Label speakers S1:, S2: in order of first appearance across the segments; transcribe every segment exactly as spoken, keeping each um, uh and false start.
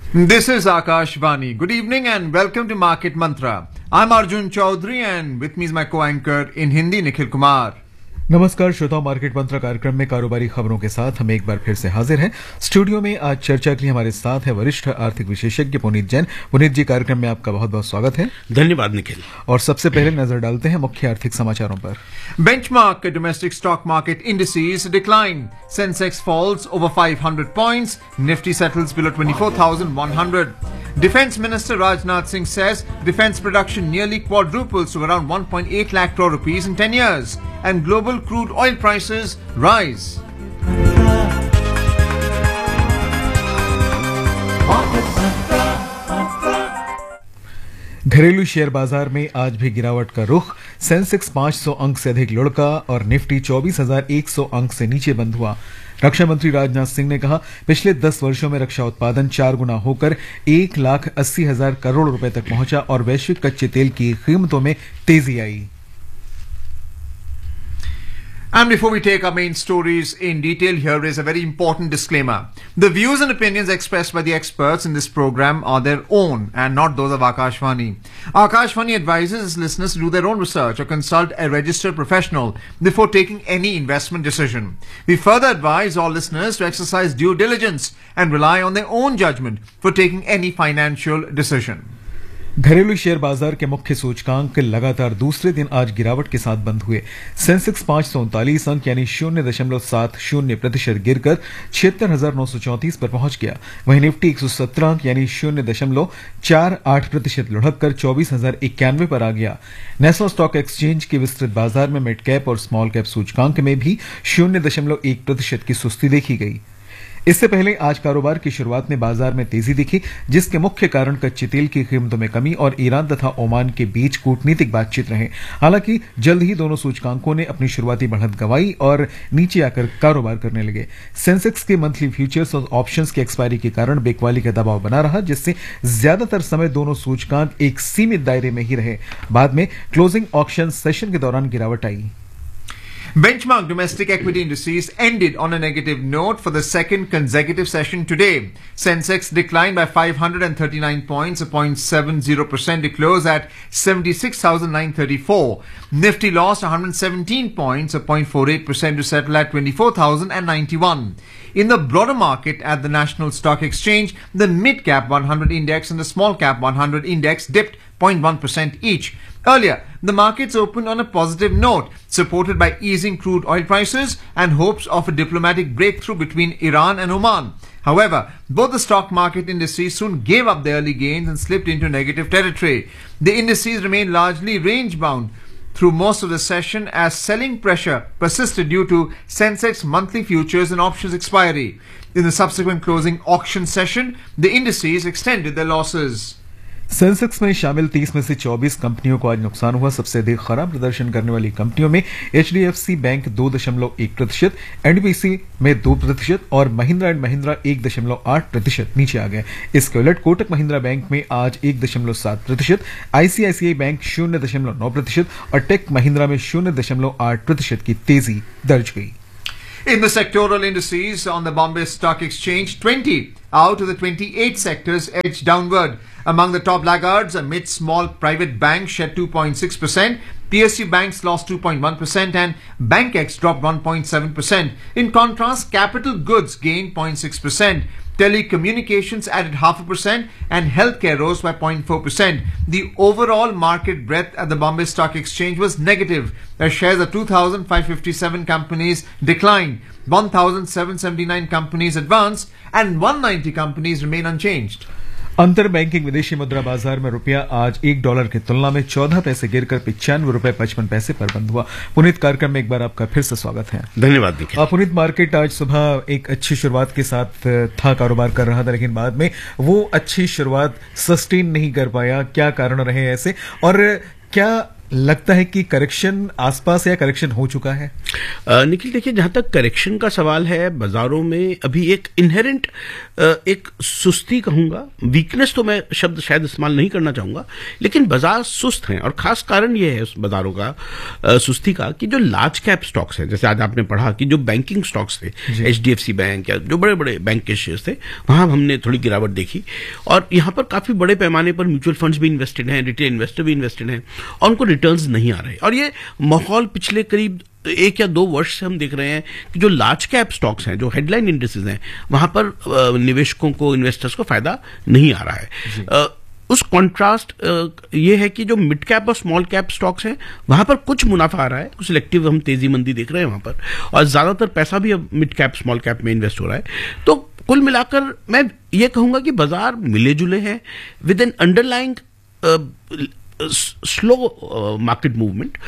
S1: This is Akashvani. Good evening and welcome to Market Mantra. I'm Arjun Chaudhary and with me is my co-anchor in Hindi, Nikhil Kumar.
S2: नमस्कार श्रोताओं, market मंत्र कार्यक्रम में कारोबारी खबरों के साथ हम एक बार फिर से हाजिर हैं। स्टूडियो में आज चर्चा के लिए हमारे साथ है वरिष्ठ आर्थिक विशेषज्ञ पुनीत जैन। पुनीत जी, कार्यक्रम में आपका बहुत बहुत स्वागत है।
S3: धन्यवाद निखिल।
S2: और सबसे पहले नजर डालते हैं मुख्य आर्थिक समाचारों पर।
S1: Benchmark domestic stock market indices decline. Sensex falls over five hundred points. Nifty settles below twenty-four thousand one hundred. Defense Minister Rajnath Singh says defense production nearly quadruples to around one point eight lakh crore rupees in ten years. And global crude oil prices rise.
S2: घरेलू share बाजार में आज भी गिरावट का रुख। Sensex पाँच सौ अंक से अधिक लुढ़का और निफ्टी चौबीस हजार एक सौ अंक से नीचे बंद हुआ। रक्षा मंत्री राजनाथ सिंह ने कहा, पिछले दस वर्षों में रक्षा उत्पादन चार गुना होकर एक लाख अस्सी हजार करोड़ रुपए तक पहुंचा और वैश्विक कच्चे तेल की कीमतों में तेजी आई।
S1: And before we take our main stories in detail, here is a very important disclaimer. The views and opinions expressed by the experts in this program are their own and not those of Akashvani. Akashvani advises its listeners to do their own research or consult a registered professional before taking any investment decision. We further advise all listeners to exercise due diligence and rely on their own judgment for taking any financial decision.
S2: घरेलू share बाजार के मुख्य सूचकांक लगातार दूसरे दिन आज गिरावट के साथ बंद हुए। सेंसेक्स पांच सौ उनतालीस अंक यानी शून्य दशमलव सात शून्य प्रतिशत गिरकर छिहत्तर हजार नौ सौ चौंतीस पर पहुंच गया। वहीं निफ्टी एक सौ सत्रह अंक यानी शून्य दशमलव चार आठ प्रतिशत लुढ़क कर चौबीस हजार इक्यानवे पर आ गया। नेशनल स्टॉक एक्सचेंज के विस्तृत बाजार में मिड कैप और स्मॉल कैप सूचकांक में भी शून्य दशमलव एक प्रतिशत की सुस्ती देखी गई। इससे पहले आज कारोबार की शुरुआत में बाजार में तेजी दिखी, जिसके मुख्य कारण कच्चे तेल की कीमतों में कमी और ईरान तथा ओमान के बीच कूटनीतिक बातचीत रहे। हालांकि जल्द ही दोनों सूचकांकों ने अपनी शुरुआती बढ़त गंवाई और नीचे आकर कारोबार करने लगे। सेंसेक्स के मंथली फ्यूचर्स और ऑप्शंस की एक्सपायरी के कारण बिकवाली का दबाव बना रहा, जिससे ज्यादातर समय दोनों सूचकांक एक सीमित दायरे में ही रहे। बाद में क्लोजिंग ऑक्शन सेशन के दौरान गिरावट आई।
S1: Benchmark domestic equity indices ended on a negative note for the second consecutive session today. Sensex declined by five hundred thirty-nine points, zero point seven zero percent to close at seventy-six thousand nine hundred thirty-four. Nifty lost one hundred seventeen points, zero point four eight percent to settle at twenty-four thousand ninety-one. In the broader market at the National Stock Exchange, the mid-cap one hundred index and the small-cap one hundred index dipped zero point one percent each. Earlier, the markets opened on a positive note, supported by easing crude oil prices and hopes of a diplomatic breakthrough between Iran and Oman. However, both the stock market indices soon gave up their early gains and slipped into negative territory. The indices remained largely range-bound through most of the session as selling pressure persisted due to Sensex monthly futures and options expiry. In the subsequent closing auction session, the indices extended their losses.
S2: Sensex में शामिल तीस में से चौबीस कंपनियों को आज नुकसान हुआ। सबसे अधिक खराब प्रदर्शन करने वाली कंपनियों में एचडीएफसी बैंक दो दशमलव एक प्रतिशत, एनडीबीसी में दो प्रतिशत और महिंद्रा एंड महिंद्रा एक दशमलव आठ प्रतिशत नीचे आ गए। इसके उलट कोटक महिंद्रा बैंक में आज एक दशमलव सात प्रतिशत, आईसीआईसीआई बैंक शून्य दशमलव नौ प्रतिशत और टेक महिंद्रा में शून्य दशमलव आठ प्रतिशत की तेजी दर्ज हुई।
S1: In the sectoral indices on the Bombay Stock Exchange, twenty out of the twenty-eight sectors edged downward. Among the top laggards, mid small private banks shed two point six percent, P S U banks lost two point one percent and BankX dropped one point seven percent. In contrast, capital goods gained zero point six percent. Telecommunications added half a percent and healthcare rose by zero point four percent. The overall market breadth at the Bombay Stock Exchange was negative. The shares of two thousand five hundred fifty-seven companies declined, one thousand seven hundred seventy-nine companies advanced and one hundred ninety companies remain unchanged.
S2: अंतर banking विदेशी मुद्रा बाजार में रुपया आज एक dollar की तुलना में चौदह पैसे गिरकर पिचानवे रुपए पचपन पैसे पर बंद हुआ। पुनीत, कार्यक्रम में एक बार आपका फिर से स्वागत है।
S3: धन्यवाद निखिल।
S2: पुनीत, मार्केट आज सुबह एक अच्छी शुरुआत के साथ था, कारोबार कर रहा था, लेकिन बाद में वो अच्छी शुरुआत सस्टेन नहीं कर पाया। क्या कारण रहे ऐसे और क्या लगता है कि करेक्शन आसपास या करेक्शन हो चुका है?
S3: अ, निखिल देखिए, जहां तक करेक्शन का सवाल है, बाजारों में अभी एक इनहेरेंट एक सुस्ती कहूंगा, वीकनेस तो मैं शब्द शायद इस्तेमाल नहीं करना चाहूंगा, लेकिन बाजार सुस्त हैं। और खास कारण यह है उस बाजारों का अ, सुस्ती का कि जो लार्ज कैप स्टॉक्स हैं, जैसे आज आपने पढ़ा कि जो बैंकिंग स्टॉक्स थे, H D F C bank या जो बड़े बड़े बैंक के शेयर्स थे, वहां हमने थोड़ी गिरावट देखी। और यहां पर काफी बड़े पैमाने पर म्यूचुअल फंड्स भी इन्वेस्टेड हैं, रिटेल इन्वेस्टर भी इन्वेस्टेड हैं, और उनको रिटर्न्स नहीं आ रहे। और ये माहौल पिछले करीब एक या दो वर्ष से हम देख रहे हैं कि जो लार्ज कैप स्टॉक्स हैं, जो हेडलाइन इंडेक्सेस हैं, वहां पर अ, निवेशकों को, इन्वेस्टर्स को फायदा नहीं आ रहा है। अ, उस कॉन्ट्रास्ट ये है कि जो मिड कैप और स्मॉल कैप स्टॉक्स हैं, वहां पर कुछ मुनाफा आ रहा है, कुछ सिलेक्टिव हम तेजी मंदी देख रहे हैं वहां पर, और ज्यादातर पैसा भी अब मिड कैप स्मॉल कैप में इन्वेस्ट हो रहा है। तो कुल मिलाकर मैं ये कहूंगा कि बाजार मिले जुले हैं with N underlying slow market movement.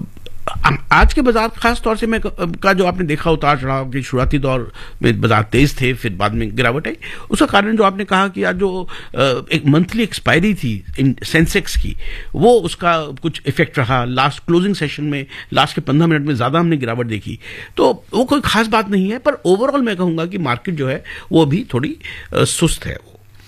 S3: आज के बाजार खास तौर से मैं का जो आपने देखा उतार चढ़ाव के शुरुआती दौर में बाजार तेज थे, फिर बाद में गिरावट आई, उसका कारण जो आपने कहा कि आज जो एक मंथली एक्सपायरी थी इन सेंसेक्स की, वो उसका कुछ इफेक्ट रहा। लास्ट क्लोजिंग सेशन में लास्ट के पंद्रह मिनट में ज्यादा हमने गिरावट देखी, तो वो कोई खास बात नहीं है, पर ओवरऑल मैं कहूंगा कि मार्केट जो है वो भी थोड़ी सुस्त है।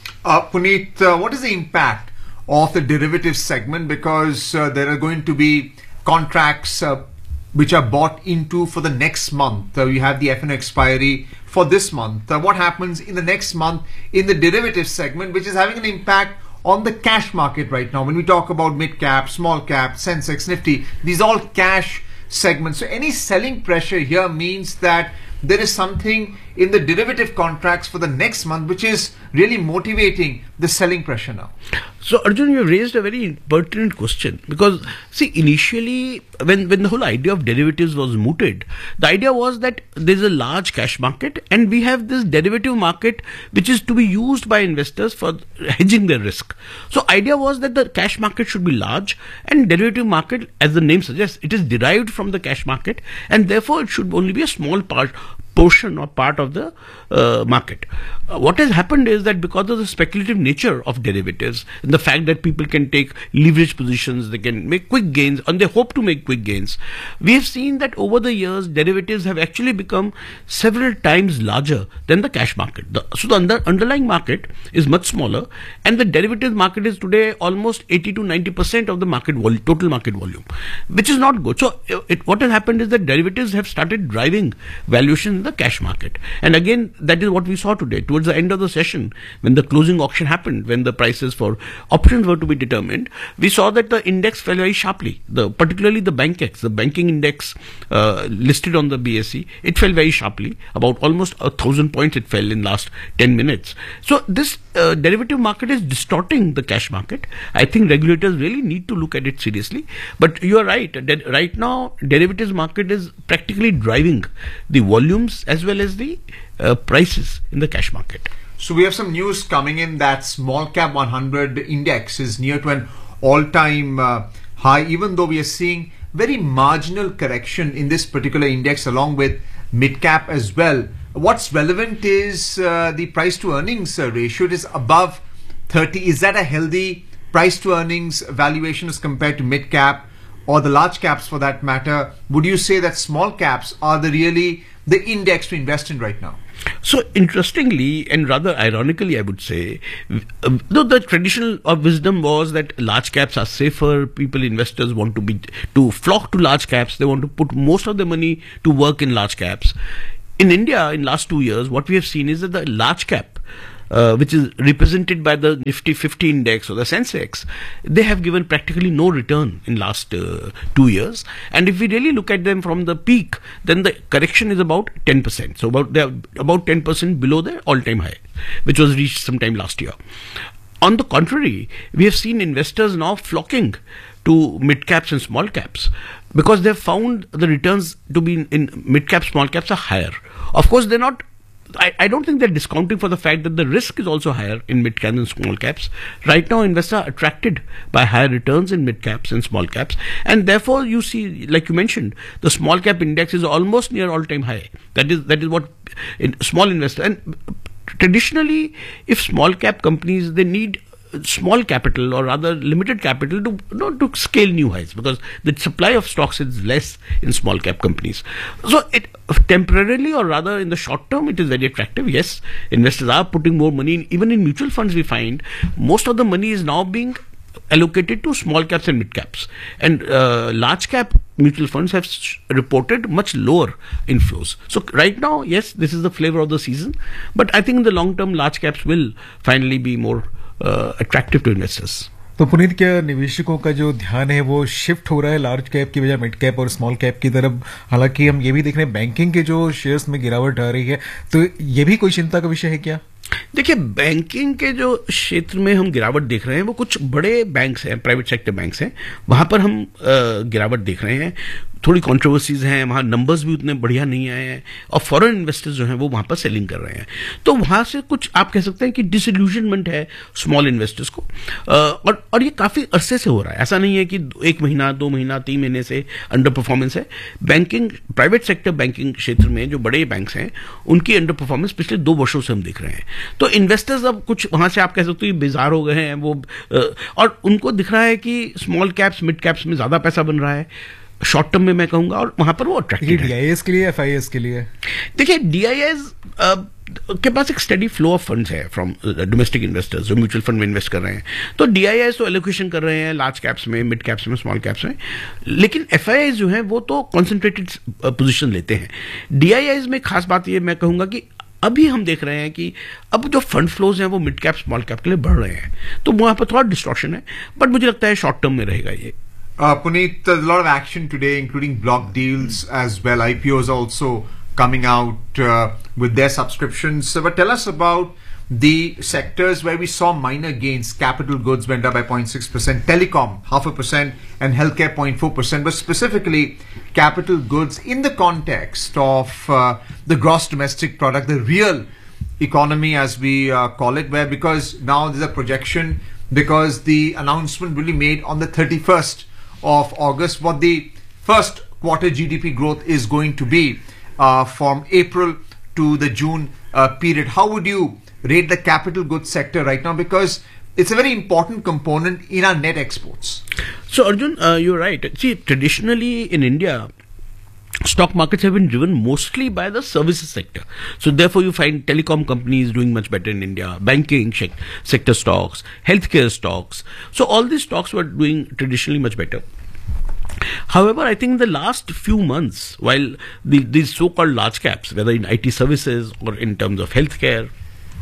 S1: Puneet, what is the impact of the derivatives segment, because uh, there are going to be contracts uh, which are bought into for the next month. Uh, you have the F N O expiry for this month. Uh, what happens in the next month in the derivatives segment, which is having an impact on the cash market right now? When we talk about mid cap, small cap, Sensex, Nifty, these are all cash segments. So any selling pressure here means that there is something in the derivative contracts for the next month which is really motivating the selling pressure now.
S3: So Arjun, you raised a very pertinent question, because see, initially when when the whole idea of derivatives was mooted, the idea was that there's a large cash market and we have this derivative market which is to be used by investors for hedging their risk. So idea was that the cash market should be large, and derivative market, as the name suggests, it is derived from the cash market, and therefore it should only be a small part portion or part of the uh, market. Uh, what has happened is that because of the speculative nature of derivatives and the fact that people can take leverage positions, they can make quick gains, and they hope to make quick gains, we have seen that over the years derivatives have actually become several times larger than the cash market. The, so the under, underlying market is much smaller, and the derivatives market is today almost eighty to ninety percent of the market volume, total market volume, which is not good. So it, what has happened is that derivatives have started driving valuation in the cash market. And again, that is what we saw today. Towards the end of the session, when the closing auction happened, when the prices for options were to be determined, we saw that the index fell very sharply. The particularly the BankX, the banking index uh, listed on the B S E, it fell very sharply. About almost a thousand points it fell in last ten minutes. So this uh, derivative market is distorting the cash market. I think regulators really need to look at it seriously. But you are right. That right now, derivatives market is practically driving the volumes as well as the uh, prices in the cash market.
S1: So we have some news coming in that small cap one hundred index is near to an all-time uh, high, even though we are seeing very marginal correction in this particular index along with mid cap as well. What's relevant is uh, the price to earnings uh, ratio. It is above thirty. Is that a healthy price to earnings valuation as compared to mid cap or the large caps for that matter? Would you say that small caps are the really the index to invest in right now?
S3: So interestingly and rather ironically, I would say, uh, though the traditional of wisdom was that large caps are safer, people, investors want to be to flock to large caps, they want to put most of their money to work in large caps. In India, in last two years, what we have seen is that the large cap, Uh, which is represented by the Nifty fifty index or the Sensex, they have given practically no return in last uh, two years. And if we really look at them from the peak, then the correction is about ten percent. So about they are about ten percent below the all-time high, which was reached sometime last year. On the contrary, we have seen investors now flocking to mid caps and small caps because they have found the returns to be in, in mid caps, small caps are higher. Of course, they're not. I, I don't think they're discounting for the fact that the risk is also higher in mid caps and small caps. Right now, investors are attracted by higher returns in mid caps and small caps, and therefore you see, like you mentioned, the small cap index is almost near all-time high. That is that is what in small investor and traditionally, if small cap companies, they need small capital or rather limited capital to you know, to scale new highs, because the supply of stocks is less in small cap companies. So it temporarily, or rather in the short term, it is very attractive. Yes, investors are putting more money in. Even in mutual funds, we find most of the money is now being allocated to small caps and mid caps, and uh, large cap mutual funds have sh- reported much lower inflows. So right now, yes, this is the flavor of the season, but I think in the long term, large caps will finally be more uh, attractive to investors.
S2: तो पुनीत, क्या निवेशकों का जो ध्यान है वो shift हो रहा है लार्ज कैप की बजाय मिड कैप और स्मॉल कैप की तरफ? हालांकि हम ये भी देख रहे हैं बैंकिंग के जो शेयर्स में गिरावट आ रही है, तो ये भी कोई चिंता का विषय है क्या?
S3: देखिए, बैंकिंग के जो क्षेत्र में हम गिरावट देख रहे हैं वो कुछ बड़े बैंक्स हैं, प्राइवेट सेक्टर बैंक्स हैं, वहां पर हम गिरावट देख रहे हैं. थोड़ी कंट्रोवर्सीज हैं, वहाँ नंबर्स भी उतने बढ़िया नहीं आए हैं, और फॉरेन इन्वेस्टर्स जो हैं वो वहाँ पर सेलिंग कर रहे हैं. तो वहाँ से कुछ आप कह सकते हैं कि डिसइल्यूजनमेंट है स्मॉल इन्वेस्टर्स को, और और ये काफ़ी अरसे से हो रहा है. ऐसा नहीं है कि एक महीना, दो महीना, तीन महीने से अंडर परफॉर्मेंस है. बैंकिंग, प्राइवेट सेक्टर बैंकिंग क्षेत्र में जो बड़े बैंक्स हैं उनकी अंडर परफॉर्मेंस पिछले दो वर्षों से हम देख रहे हैं. तो इन्वेस्टर्स अब कुछ वहाँ से आप कह सकते हो बेजार हो गए हैं वो, और उनको दिख रहा है कि स्मॉल कैप्स मिड कैप्स में ज़्यादा पैसा बन रहा है शॉर्ट टर्म में, मैं कहूंगा, और वहां पर वो अट्रैक्टिव है.
S2: डीआईएस के लिए, एफआईएस के लिए?
S3: देखिए, डीआईएस के पास एक स्टडी फ्लो ऑफ फंड्स है फ्रॉम डोमेस्टिक इन्वेस्टर्स जो म्यूचुअल फंड में इन्वेस्ट कर रहे हैं. तो डीआईएस तो एलोकेशन कर रहे हैं लार्ज कैप्स में, मिड कैप्स में, स्मॉल कैप्स में, लेकिन एफआईआईस जो है वो तो कॉन्सेंट्रेटेड पोजीशन लेते हैं. डीआईएस में खास बात ये मैं कहूंगा कि अभी हम देख रहे हैं कि अब जो फंड फ्लोज हैं वो मिड कैप स्मॉल कैप के लिए बढ़ रहे हैं, तो वहां पर थोड़ा डिस्टॉर्शन है, बट मुझे लगता है शॉर्ट टर्म में रहेगा ये.
S1: Uh, Puneet, there's a lot of action today, including block deals as well. I P Os also coming out uh, with their subscriptions. So, but tell us about the sectors where we saw minor gains. Capital goods went up by zero point six percent, telecom half a percent, and healthcare zero point four percent. But specifically, capital goods in the context of uh, the gross domestic product, the real economy as we uh, call it, where because now there's a projection, because the announcement will be made on the thirty-first of August, what the first quarter G D P growth is going to be uh, from April to the June uh, period. How would you rate the capital goods sector right now? Because it's a very important component in our net exports.
S3: So Arjun, uh, you're right. See, traditionally in India, stock markets have been driven mostly by the services sector. So therefore you find telecom companies doing much better in India, banking sector stocks, healthcare stocks. So all these stocks were doing traditionally much better. However, I think in the last few months, while the, these so-called large caps, whether in I T services or in terms of healthcare,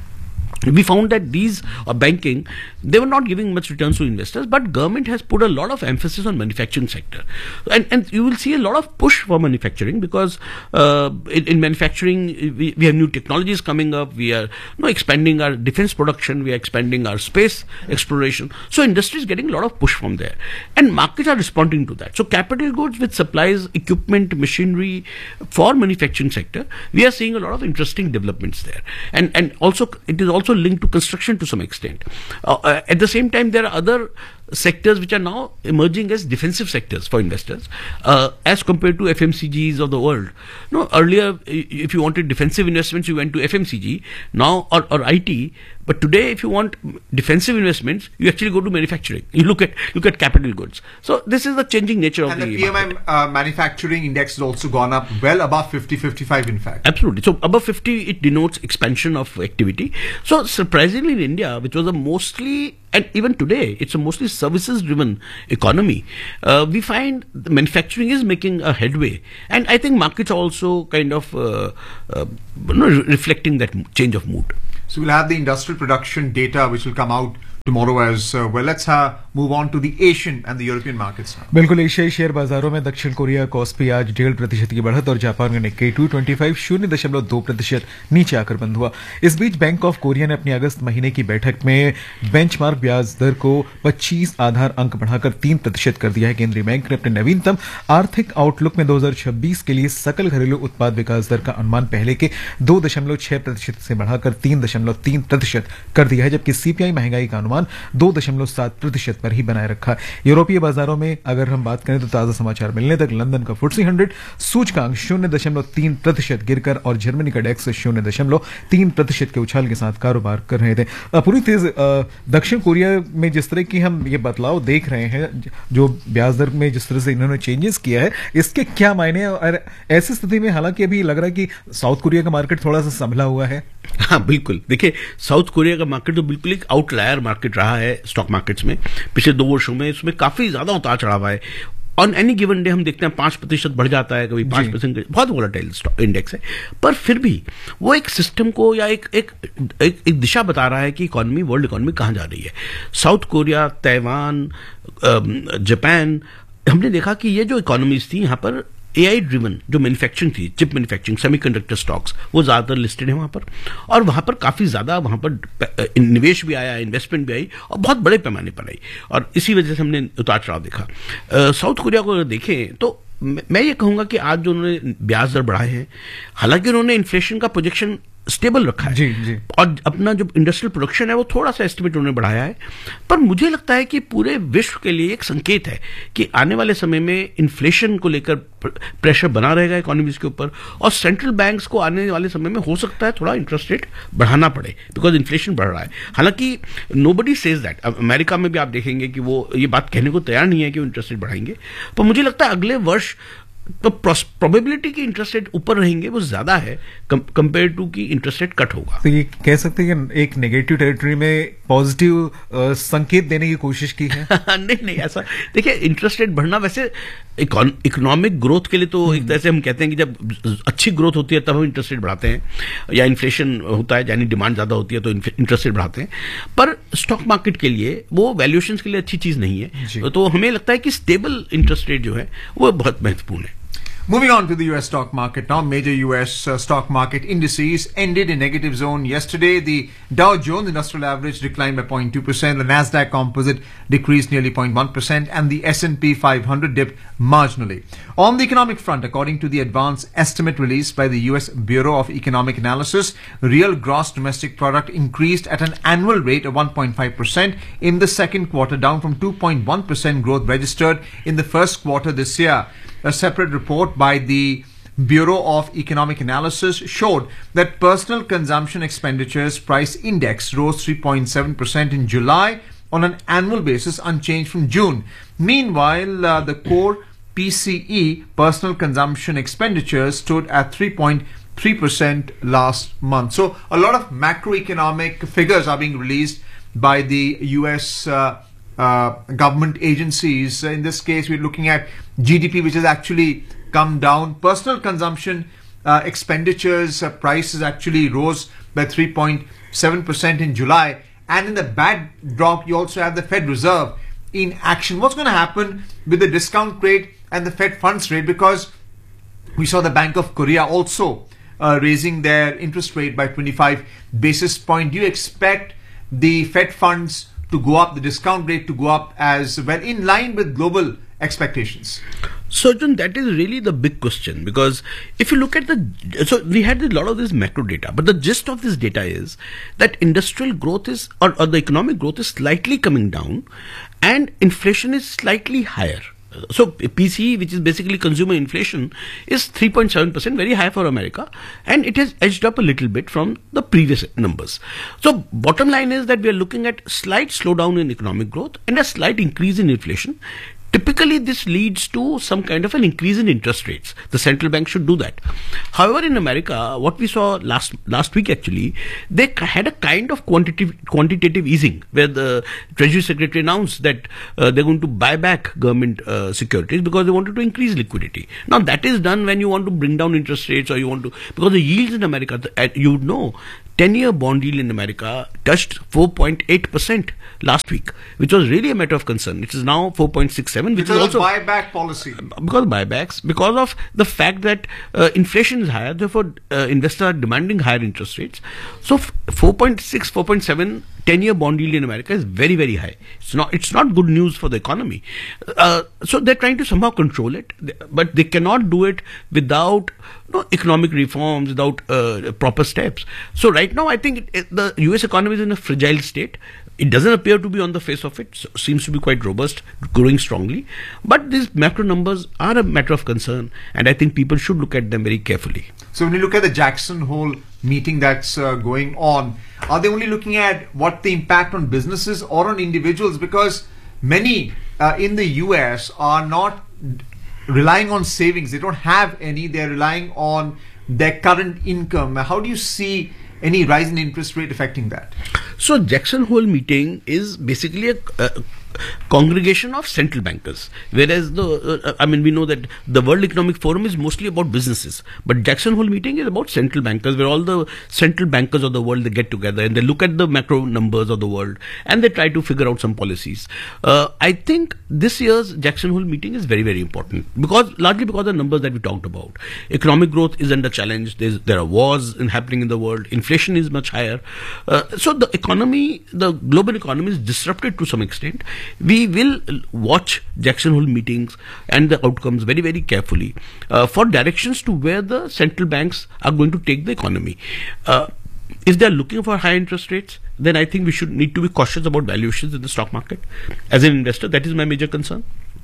S3: we found that these are banking, they were not giving much returns to investors, but government has put a lot of emphasis on manufacturing sector, and and you will see a lot of push for manufacturing, because uh, in, in manufacturing we, we have new technologies coming up. We are you know, expanding our defense production, we are expanding our space exploration, so industry is getting a lot of push from there, and markets are responding to that. So capital goods which supplies equipment, machinery for manufacturing sector, we are seeing a lot of interesting developments there, and and also it is also linked to construction to some extent. Uh, uh, at the same time, there are other sectors which are now emerging as defensive sectors for investors, uh, as compared to F M C Gs of the world. No, earlier, if you wanted defensive investments, you went to F M C G, now or, or I T. But today, if you want defensive investments, you actually go to manufacturing. You look at look at capital goods. So this is the changing nature of
S1: and
S3: the.
S1: And the P M I uh, manufacturing index has also gone up well above fifty, fifty-five in fact.
S3: Absolutely. So above fifty, it denotes expansion of activity. So surprisingly, in India, which was a mostly, and even today, it's a mostly services-driven economy, uh, we find the manufacturing is making a headway, and I think markets are also kind of uh, uh, you know, reflecting that change of mood.
S1: So we'll have the industrial production data which will come out tomorrow as uh, well. Let's uh, move on to the Asian and the European markets now.
S2: बिल्कुल, एशियाई share बाजारों में दक्षिण Korea KOSPI आज डेढ़ प्रतिशत की बढ़त और जापान का निक्केई टू ट्वेंटी फाइव शून्य दशमलव दो प्रतिशत नीचे आकर बंद हुआ. इस बीच बैंक ऑफ कोरिया ने अपनी अगस्त महीने की बैठक में बेंचमार्क ब्याज दर को पच्चीस आधार अंक बढ़ाकर तीन प्रतिशत कर दिया है. केंद्रीय बैंक ने अपने नवीनतम आर्थिक आउटलुक में दो हजार छब्बीस के लिए सकल घरेलू उत्पाद विकास दर का अनुमान पहले के दो दशमलव छह प्रतिशत से बढ़ाकर तीन दशमलव तीन प्रतिशत कर दिया है, जबकि सीपीआई महंगाई का अनुमान तापमान दो दशमलव सात प्रतिशत पर ही बनाए रखा। यूरोपीय बाजारों में अगर हम बात करें तो ताजा समाचार मिलने तक लंदन का फुट्सी हंड्रेड सूचकांक शून्य दशमलव तीन प्रतिशत गिरकर और जर्मनी का डेक्स शून्य दशमलव तीन प्रतिशत के उछाल के साथ कारोबार कर रहे थे। पूरी तेज दक्षिण कोरिया में जिस तरह की हम ये बदलाव देख रहे हैं, जो ब्याज दर में जिस तरह से इन्होंने चेंजेस किया है, इसके क्या मायने हैं? और ऐसी स्थिति में हालांकि अभी लग रहा है कि साउथ कोरिया का मार्केट थोड़ा सा संभला हुआ है।
S3: हाँ बिल्कुल, देखिए साउथ कोरिया का मार्केट तो बिल्कुल एक आउटलायर मार्केट रहा है स्टॉक मार्केट्स में पिछले दो वर्षों में। इसमें काफी ज्यादा उतार चढ़ाव है। ऑन एनी गिवन डे हम देखते हैं पांच प्रतिशत बढ़ जाता है, कभी पांच परसेंट, बहुत वोलेटाइल इंडेक्स है। पर फिर भी वो एक सिस्टम को या एक एक, एक एक दिशा बता रहा है कि इकोनॉमी, वर्ल्ड इकोनॉमी कहाँ जा रही है। साउथ कोरिया, ताइवान, जापान, हमने देखा कि ये जो इकोनॉमीज थी यहाँ पर एआई ड्रिवन जो मैन्युफैक्चरिंग थी, चिप मैन्युफैक्चरिंग, सेमीकंडक्टर स्टॉक्स, वो ज्यादातर लिस्टेड है वहां पर। और वहां पर काफी ज्यादा वहां पर निवेश भी आया, इन्वेस्टमेंट भी आई और बहुत बड़े पैमाने पर आई, और इसी वजह से हमने उतार चढ़ाव देखा। साउथ कोरिया को अगर देखें तो मैं ये कहूंगा कि आज जो उन्होंने ब्याज दर बढ़ाए हैं, हालांकि उन्होंने इन्फ्लेशन का प्रोजेक्शन स्टेबल रखा है
S2: जी, जी।
S3: और अपना जो इंडस्ट्रियल प्रोडक्शन है वो थोड़ा सा एस्टिमेट उन्होंने बढ़ाया है। पर मुझे लगता है कि पूरे विश्व के लिए एक संकेत है कि आने वाले समय में इन्फ्लेशन को लेकर प्रेशर बना रहेगा इकोनॉमीज के ऊपर, और सेंट्रल बैंक्स को आने वाले समय में हो सकता है थोड़ा इंटरेस्ट रेट बढ़ाना पड़े, बिकॉज इन्फ्लेशन बढ़ रहा है। हालांकि नोबडी सेज दैट। अमेरिका में भी आप देखेंगे कि वो ये बात कहने को तैयार नहीं है कि वो इंटरेस्ट रेट बढ़ाएंगे। पर मुझे लगता है अगले वर्ष तो प्रोबेबिलिटी की इंटरेस्ट रेट ऊपर रहेंगे वो ज्यादा है कंपेयर टू की इंटरेस्ट रेट कट होगा।
S2: तो ये कह सकते हैं कि एक नेगेटिव टेरिटरी में पॉजिटिव संकेत देने की कोशिश की है।
S3: नहीं नहीं, ऐसा देखिए, इंटरेस्ट रेट बढ़ना वैसे इकोनॉमिक ग्रोथ के लिए तो एक तरह से हम कहते हैं कि जब अच्छी ग्रोथ होती है तब हम इंटरेस्ट रेट बढ़ाते हैं, या इन्फ्लेशन होता है यानी डिमांड ज्यादा होती है तो इंटरेस्ट रेट बढ़ाते हैं। पर स्टॉक मार्केट के लिए वो वैल्यूएशंस के लिए अच्छी चीज नहीं है। तो हमें लगता है कि स्टेबल इंटरेस्ट रेट जो है वो बहुत महत्वपूर्ण है।
S1: Moving on to the U S stock market now. Major U S uh, stock market indices ended in negative zone yesterday. The Dow Jones Industrial Average declined by zero point two percent. The Nasdaq Composite decreased nearly zero point one percent, and the S and P five hundred dipped marginally. On the economic front, according to the advanced estimate released by the U S Bureau of Economic Analysis, real gross domestic product increased at an annual rate of one point five percent in the second quarter, down from two point one percent growth registered in the first quarter this year. A separate report by the Bureau of Economic Analysis showed that personal consumption expenditures price index rose three point seven percent in July on an annual basis, unchanged from June. Meanwhile, uh, the core P C E, personal consumption expenditures, stood at three point three percent last month. So a lot of macroeconomic figures are being released by the U S uh, Uh, government agencies. In this case, we're looking at G D P, which has actually come down. Personal consumption uh, expenditures uh, prices actually rose by three point seven percent in July. And in the backdrop, you also have the Fed Reserve in action. What's going to happen with the discount rate and the Fed funds rate? Because we saw the Bank of Korea also uh, raising their interest rate by twenty-five basis points. Do you expect the Fed funds to go up, the discount rate to go up as well, in line with global expectations?
S3: So, John, that is really the big question, because if you look at the, so we had a lot of this macro data, but the gist of this data is that industrial growth is, or, or the economic growth is slightly coming down, and inflation is slightly higher. So P C E, which is basically consumer inflation, is three point seven percent, very high for America, and it has edged up a little bit from the previous numbers. So bottom line is that we are looking at slight slowdown in economic growth and a slight increase in inflation. Typically, this leads to some kind of an increase in interest rates. The central bank should do that. However, in America, what we saw last last week actually, they had a kind of quantitative quantitative easing, where the Treasury Secretary announced that uh, they're going to buy back government uh, securities because they wanted to increase liquidity. Now, that is done when you want to bring down interest rates, or you want to, because the yields in America, you would know, ten-year bond yield in America touched four point eight percent last week, which was really a matter of concern. It is now four point six seven, which
S1: because
S3: is also
S1: of buyback policy.
S3: Because of buybacks, because of the fact that uh, inflation is higher, therefore uh, investors are demanding higher interest rates. So four point six, four point seven ten-year bond yield in America is very, very high. It's not, it's not good news for the economy. Uh, so they're trying to somehow control it, but they cannot do it without no economic reforms, without uh, proper steps. So right now, I think it, it, the U S economy is in a fragile state. It doesn't appear to be on the face of it, so seems to be quite robust, growing strongly. But these macro numbers are a matter of concern, and I think people should look at them very carefully.
S1: So when you look at the Jackson Hole meeting that's uh, going on, are they only looking at what the impact on businesses or on individuals? Because many uh, in the U S are not relying on savings. They don't have any. They're relying on their current income. How do you see any rise in interest rate affecting that?
S3: So Jackson Hole meeting is basically a, a congregation of central bankers, whereas the uh, I mean we know that the World Economic Forum is mostly about businesses, but Jackson Hole meeting is about central bankers, where all the central bankers of the world, they get together and they look at the macro numbers of the world and they try to figure out some policies. Uh, I think this year's Jackson Hole meeting is very, very important, because largely because of the numbers that we talked about. Economic growth is under challenge. There's, there are wars in happening in the world. Inflation is much higher. Uh, so the economy, the global economy is disrupted to some extent. We will watch Jackson Hole meetings and the outcomes very, very carefully uh, for directions to where the central banks are going to take the economy. Uh, if they are looking for high interest rates, then I think we should need to be cautious about valuations in the stock market. As an investor, that is my major concern.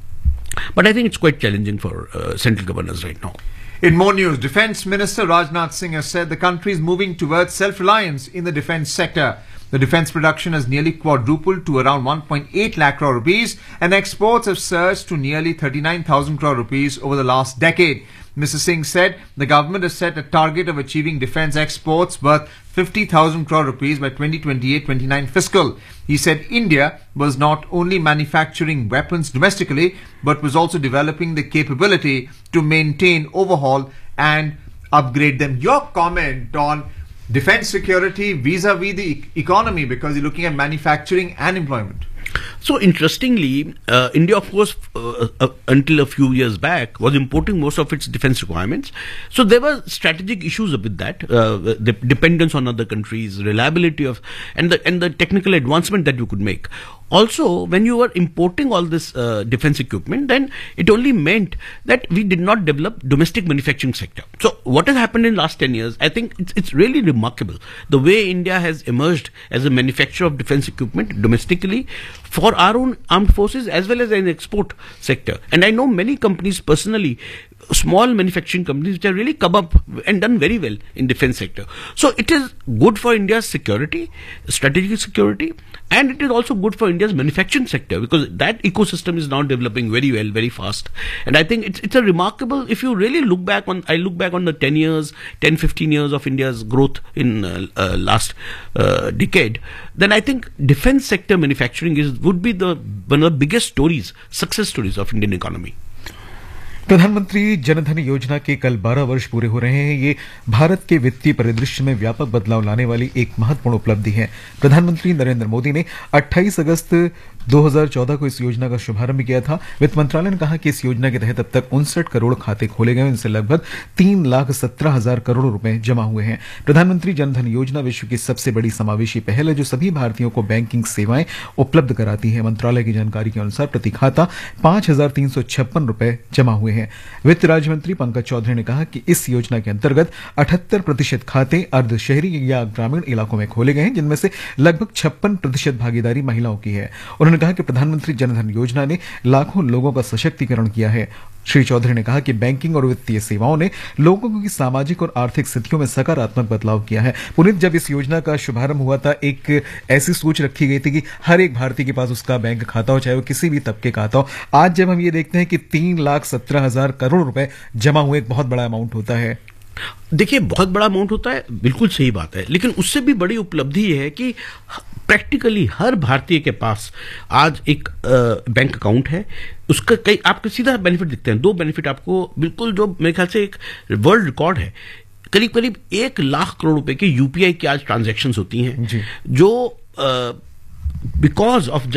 S3: But I think it's quite challenging for uh, central governors right now.
S1: In more news, Defence Minister Rajnath Singh has said the country is moving towards self-reliance in the defence sector. The defence production has nearly quadrupled to around one point eight lakh crore rupees, and exports have surged to nearly thirty-nine thousand crore rupees over the last decade. Mister Singh said the government has set a target of achieving defence exports worth fifty thousand crore rupees by twenty twenty-eight twenty-nine fiscal. He said India was not only manufacturing weapons domestically, but was also developing the capability to maintain, overhaul and upgrade them. Your comment on defence security vis-a-vis the e- economy, because you're looking at manufacturing and employment.
S3: So interestingly, uh, India, of course, uh, uh, until a few years back, was importing most of its defense requirements. So there were strategic issues with that, uh, the dependence on other countries, reliability of, and the and the technical advancement that you could make. Also, when you were importing all this uh, defense equipment, then it only meant that we did not develop domestic manufacturing sector. So what has happened in the last ten years, I think it's, it's really remarkable. The way India has emerged as a manufacturer of defense equipment domestically for our own armed forces as well as an export sector. And I know many companies personally, small manufacturing companies, which have really come up and done very well in defense sector. So it is good for India's security, strategic security, and it is also good for India's manufacturing sector, because that ecosystem is now developing very well, very fast. And I think it's it's a remarkable, if you really look back on, I look back on the ten years, ten, fifteen years of India's growth in uh, uh, last uh, decade, then I think defense sector manufacturing is would be the one of the biggest stories, success stories of Indian economy.
S2: प्रधानमंत्री जनधन योजना के कल बारह वर्ष पूरे हो रहे हैं। ये भारत के वित्तीय परिदृश्य में व्यापक बदलाव लाने वाली एक महत्वपूर्ण उपलब्धि है। प्रधानमंत्री नरेंद्र मोदी ने अट्ठाईस अगस्त दो हज़ार चौदह को इस योजना का शुभारंभ किया था। वित्त मंत्रालय ने कहा कि इस योजना के तहत अब तक उनसठ करोड़ खाते खोले गए, इनसे लगभग तीन लाख सत्रह हजार करोड़ रुपए जमा हुए हैं। प्रधानमंत्री जनधन योजना विश्व की सबसे बड़ी समावेशी पहल है, जो सभी भारतीयों को बैंकिंग सेवाएं उपलब्ध कराती है। मंत्रालय की जानकारी के अनुसार प्रति खाता पांच हजार तीन सौ छप्पन रुपए जमा हुए हैं। वित्त राज्य मंत्री पंकज चौधरी ने कहा कि इस योजना के अंतर्गत अठहत्तर प्रतिशत खाते अर्ध शहरी या ग्रामीण इलाकों में खोले गए हैं, जिनमें से लगभग छप्पन प्रतिशत भागीदारी महिलाओं की है। उन्होंने कहा कि प्रधानमंत्री जनधन योजना ने लाखों लोगों का सशक्तिकरण किया है। श्री चौधरी ने कहा कि बैंकिंग और वित्तीय सेवाओं ने लोगों की सामाजिक और आर्थिक स्थितियों में सकारात्मक बदलाव किया है। पुनीत, जब इस योजना का शुभारंभ हुआ था, एक ऐसी सोच रखी गई थी कि हर एक भारतीय के पास उसका बैंक खाता हो, चाहे वो किसी भी तबके का खाता हो। आज जब हम ये देखते हैं कि तीन लाख सत्रह हजार करोड़ रुपए जमा हुए, एक बहुत बड़ा अमाउंट होता है।
S3: देखिए, बहुत बड़ा अमाउंट होता है, बिल्कुल सही बात है, लेकिन उससे भी बड़ी उपलब्धि ये है कि प्रैक्टिकली हर भारतीय के पास आज एक बैंक अकाउंट है। उसका कई आपको सीधा बेनिफिट दिखते हैं। दो बेनिफिट आपको बिल्कुल, जो मेरे ख्याल से एक वर्ल्ड रिकॉर्ड है, करीब करीब एक लाख करोड़ रुपए के यूपीआई की आज ट्रांजैक्शंस होती हैं, जो बिकॉज ऑफ